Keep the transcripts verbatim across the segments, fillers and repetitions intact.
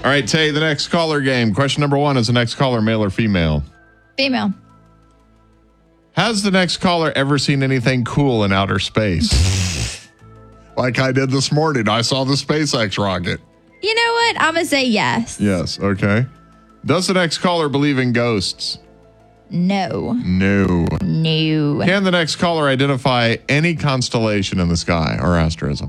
All right, Tay, the next caller game. Question number one is the next caller male or female? Female. Has the next caller ever seen anything cool in outer space? Like I did this morning. I saw the SpaceX rocket. You know what? I'm going to say yes. Yes, okay. Does the next caller believe in ghosts? No. No. No. Can the next caller identify any constellation in the sky or asterism?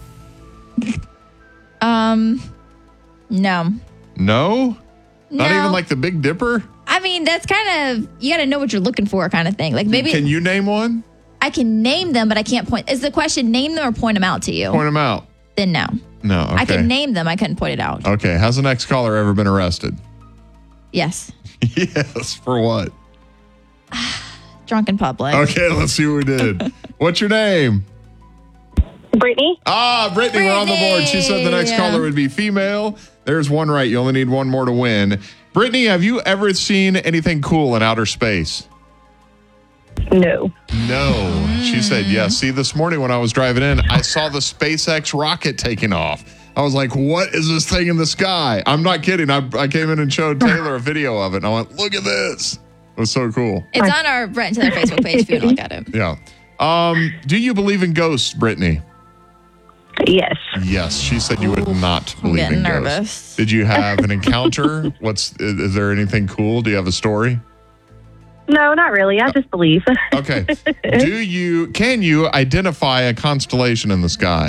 Um, no. No? Not No. even like the Big Dipper? I mean, that's kind of, you got to know what you're looking for kind of thing. Like maybe Can you name one? I can name them, but I can't point. Is the question name them or point them out to you? Point them out. Then no. No, okay. I can name them. I couldn't point it out. Okay, has the next caller ever been arrested? Yes. Yes, for what? Drunk in public. Okay, let's see what we did. What's your name? Brittany? Ah, Brittany, we're on the board. She said the next Brittany. caller would be female. There's one right. You only need one more to win. Brittany, have you ever seen anything cool in outer space? No. No. She said yes. See, this morning when I was driving in, I saw the SpaceX rocket taking off. I was like, what is this thing in the sky? I'm not kidding. I, I came in and showed Taylor a video of it, and I went, look at this. It was so cool. It's on our Brent and Taylor Facebook page if you want to look at it. Yeah. Um, do you believe in ghosts, Brittany? Yes. Yes. She said you would not I'm believe getting in nervous. ghosts. Did you have an encounter? What's is, is there anything cool? Do you have a story? No, not really. I just believe. Okay. Do you can you identify a constellation in the sky?